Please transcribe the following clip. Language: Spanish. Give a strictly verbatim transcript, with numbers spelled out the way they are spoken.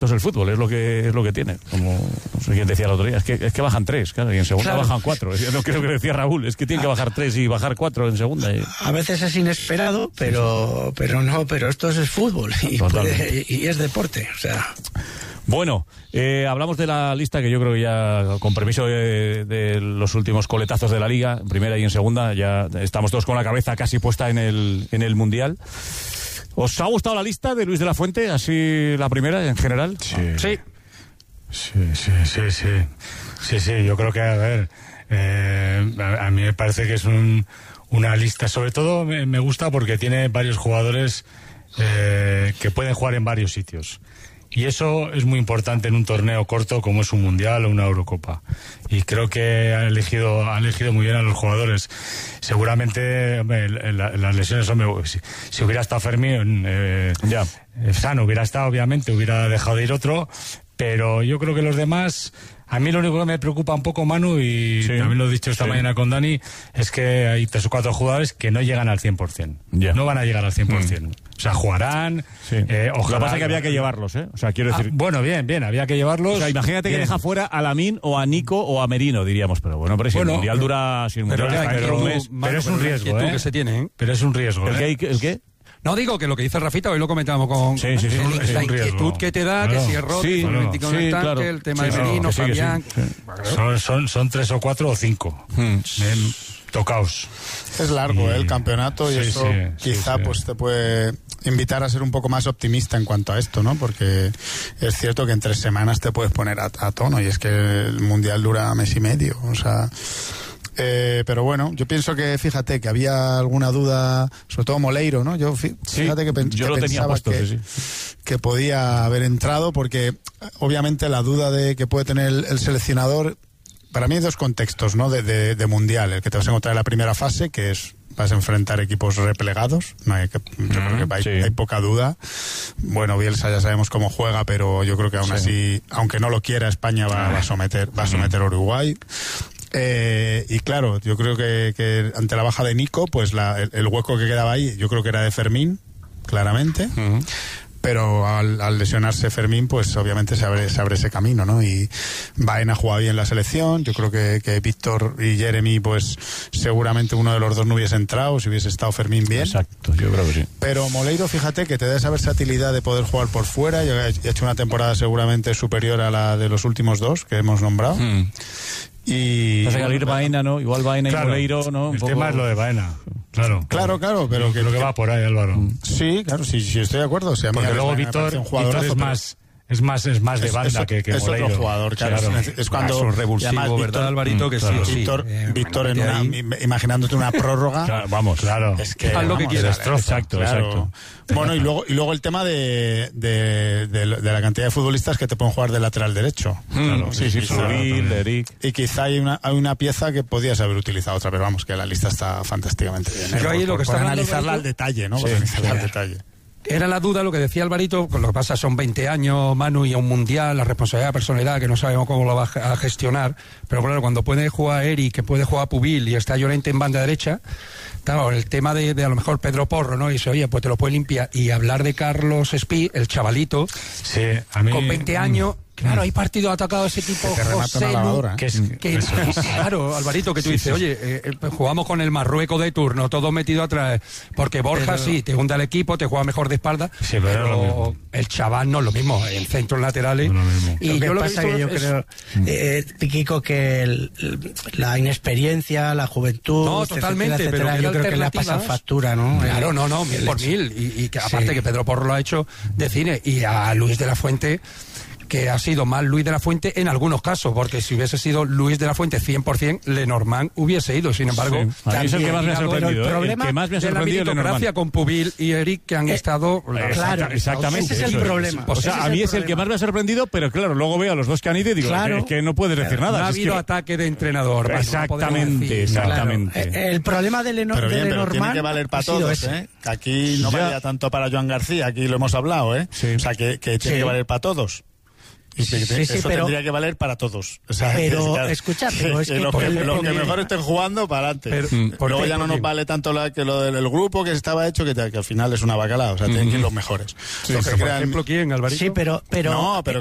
es el fútbol, es lo que es lo que tiene. Como no sé quién decía el otro día, es que, es que bajan tres, claro, y en segunda claro. bajan cuatro. Es lo que decía Raúl, es que tienen que bajar tres y bajar cuatro en segunda. Y... A veces es inesperado, pero, sí, sí. pero no, pero esto es fútbol y, puede, y es deporte, o sea... Bueno, eh, hablamos de la lista que yo creo que ya, con permiso de, de los últimos coletazos de la Liga, en primera y en segunda, ya estamos todos con la cabeza casi puesta en el, en el Mundial. ¿Os ha gustado la lista de Luis de la Fuente, así la primera en general? Sí. Sí, sí, sí, sí, sí, sí, sí. Yo creo que, a ver, eh, a, a mí me parece que es un, una lista, sobre todo me, me gusta porque tiene varios jugadores eh, que pueden jugar en varios sitios. Y eso es muy importante en un torneo corto como es un Mundial o una Eurocopa. Y creo que han elegido, han elegido muy bien a los jugadores. Seguramente, hombre, la, las lesiones, hombre, si, si hubiera estado Fermín, eh, ya, sano hubiera estado, obviamente, hubiera dejado de ir otro. Pero yo creo que los demás... A mí lo único que me preocupa un poco, Manu, y sí, también lo he dicho esta sí. mañana con Dani, es que hay tres o cuatro jugadores que no llegan al cien por ciento. Yeah. No van a llegar al cien por ciento. Mm. O sea, jugarán. Sí. Eh, ojalá. Lo que pasa es que había que llevarlos, ¿eh? O sea, quiero decir. Ah, bueno, bien, bien, había que llevarlos. O sea, imagínate bien. Que deja fuera a Lamine o a Nico o a Merino, diríamos. Pero bueno, pero si bueno, el Mundial pero, dura. Si el Mundial pero, está pero, un mes. Pero, pero es un riesgo, ¿eh? Que se tiene, ¿eh? Pero es un riesgo. ¿El ¿eh? qué? ¿El qué? No, digo que lo que dice Rafita, hoy lo comentábamos con sí, sí, sí, el, es la un inquietud que te da, claro. que si es Rodri, sí, el claro. mítico sí, tanque, claro. el tema sí, de Merino, no, sí, Fabián... Sí, sí. Son, son, son tres o cuatro o cinco. Hmm. Bien, tocaos. Es largo, y... ¿eh? El campeonato y sí, eso sí, quizá sí, sí. pues te puede invitar a ser un poco más optimista en cuanto a esto, ¿no? Porque es cierto que en tres semanas te puedes poner a, a tono y es que el Mundial dura mes y medio, o sea... Eh, pero bueno, yo pienso que, fíjate, que había alguna duda, sobre todo Moleiro, ¿no? Yo fíjate sí, que, pen, yo que lo pensaba tenía puesto, que, sí, sí. que podía haber entrado, porque obviamente la duda de que puede tener el, el seleccionador, para mí hay dos contextos, ¿no? De, de, de Mundial, el que te vas a encontrar en la primera fase, que es vas a enfrentar equipos replegados, no hay que, yo mm, creo que hay, sí. hay poca duda. Bueno, Bielsa ya sabemos cómo juega, pero yo creo que aún sí. así, aunque no lo quiera, España va, va a someter, va a someter a Uruguay. Eh, y claro, yo creo que, que ante la baja de Nico, pues la, el, el hueco que quedaba ahí, yo creo que era de Fermín, claramente. Uh-huh. Pero al, al lesionarse Fermín, pues obviamente se abre, se abre ese camino, ¿no? Y Baena juega bien la selección. Yo creo que, que Víctor y Jeremy, pues seguramente uno de los dos no hubiese entrado si hubiese estado Fermín bien. Exacto, yo creo que sí. Pero Moleiro, fíjate que te da esa versatilidad de poder jugar por fuera. Yo he hecho una temporada seguramente superior a la de los últimos dos que hemos nombrado. Hmm. Y no sé, al ir Baena, ¿no? Igual Baena claro, y Moleiro, ¿no? Un el poco... tema es lo de Baena. Claro, claro, claro, pero que lo que va por ahí, Álvaro. Sí, claro, sí, sí, estoy de acuerdo. O sea, porque luego Víctor, Víctor es más, es más, es más de es, banda es, que, que es Moleiro. otro jugador, claro. claro. Es, es cuando es un revulsivo, además, ¿verdad, Víctor, Alvarito? Que claro. sí, Víctor, sí. Eh, Víctor en una, ahí. imaginándote una prórroga. Claro, vamos, claro. Es que haz vamos, lo que quieras. Exacto, claro. exacto. Bueno, y luego y luego el tema de, de, de, de la cantidad de futbolistas que te pueden jugar de lateral derecho. Mm, claro, sí, sí, Subir, Eric. Y quizá hay una, hay una pieza que podías haber utilizado otra, pero vamos, que la lista está fantásticamente bien. ¿eh? Pero ahí por, lo que por, está por analizarla al detalle, ¿no? Sí, por analizarla sí. al detalle. Era la duda lo que decía Alvarito, con lo que pasa son veinte años, Manu, y a un mundial, la responsabilidad, la personalidad, que no sabemos cómo lo va a gestionar, pero claro, cuando puede jugar Eric, que puede jugar Pubil y está Llorente en banda derecha, claro, el tema de, de a lo mejor Pedro Porro, ¿no? Y dice, oye, pues te lo puede limpiar, y hablar de Carlos Espí, el chavalito, sí, a mí, con veinte años... Claro, hay partidos atacados de ese tipo, que te José Lu, lavadora, ¿eh? que es, que, claro, Alvarito, que tú sí, dices, sí. oye, eh, jugamos con el Marruecos de turno, todo metido atrás, porque Borja pero, sí, te hunde al equipo, te juega mejor de espalda, sí, pero, pero el chaval no es lo mismo, en centros laterales. No lo y lo que yo pasa lo que, que yo es, creo, eh, Kiko, que el, la inexperiencia, la juventud, no, totalmente, etcétera, etcétera, pero yo creo que le ha pasado factura, ¿no? Claro, el, no, no, mil por mil, y, y que aparte sí. que Pedro Porro lo ha hecho de cine, y a Luis de la Fuente, que ha sido más Luis de la Fuente en algunos casos, porque si hubiese sido Luis de la Fuente cien por ciento, Lenormand hubiese ido. Sin embargo, sí. a mí es el que más me ha sorprendido. El problema el que más me ha sorprendido de la meritocracia con Pubil y Eric, que han eh, estado... Claro, exactamente. Ese es el problema. O sea, a mí es el que más me ha sorprendido, pero claro, luego veo a los dos que han ido y digo, claro, es que no puedes decir nada. No ha habido es que... ataque de entrenador. Exactamente, exactamente. Claro. El problema de, Leno, pero bien, de Lenormand... Pero tiene que valer para todos, ¿eh? Que aquí no valía tanto para Joan García, aquí lo hemos hablado, ¿eh? Sí. O sea, que, que tiene sí. que valer para todos. Y sí, sí, eso pero, tendría que valer para todos. O sea, pero, que, escucha, pero es que... los que, el, los el, que mejor estén jugando, para adelante. Luego ya no nos vale tanto la, que lo del grupo que estaba hecho, que, que al final es una bacalao. O sea, tienen que ir los mejores. Sí, los pero que por crean... ejemplo, ¿quién, Alvarito? Sí, pero... pero no, pero